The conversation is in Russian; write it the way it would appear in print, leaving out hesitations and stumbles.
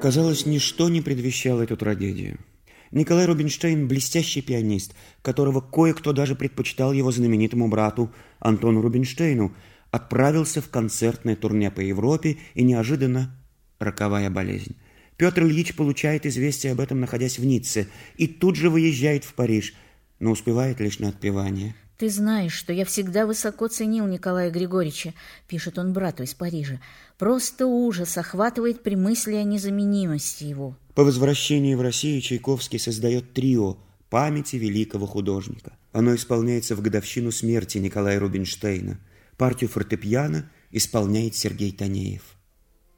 Казалось, ничто не предвещало эту трагедию. Николай Рубинштейн – блестящий пианист, которого кое-кто даже предпочитал его знаменитому брату Антону Рубинштейну, отправился в концертное турне по Европе, и неожиданно роковая болезнь. Петр Ильич получает известие об этом, находясь в Ницце, и тут же выезжает в Париж, но успевает лишь на отпевание. «Ты знаешь, что я всегда высоко ценил Николая Григорьевича», — пишет он брату из Парижа. «Просто ужас охватывает при мысли о незаменимости его». По возвращении в Россию Чайковский создает трио памяти великого художника. Оно исполняется в годовщину смерти Николая Рубинштейна. Партию фортепиано исполняет Сергей Танеев.